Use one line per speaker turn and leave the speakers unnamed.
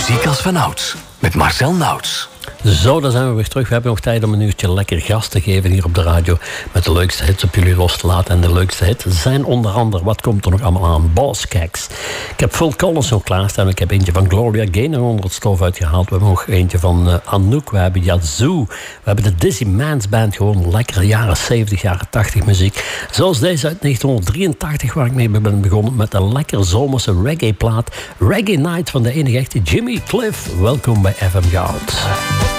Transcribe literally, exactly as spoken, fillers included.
Muziek als vanouds, met Marcel Nauts.
Zo, dan zijn we weer terug. We hebben nog tijd om een uurtje lekker gas te geven hier op de radio. Met de leukste hits op jullie los te laten. En de leukste hits zijn onder andere, wat komt er nog allemaal aan? Buzzcocks. Ik heb Phil Collins nog klaarstaan. Ik heb eentje van Gloria Gaynor onder het stof uitgehaald. We hebben nog eentje van uh, Anouk. We hebben Yazoo. We hebben de Dizzy Man's Band. Gewoon lekker jaren zeventig, jaren tachtig muziek. Zoals deze uit negentien drieëntachtig, waar ik mee ben begonnen. Met een lekker zomerse reggae plaat. Reggae Night van de enige echte Jimmy Cliff. Welkom bij F M Goud.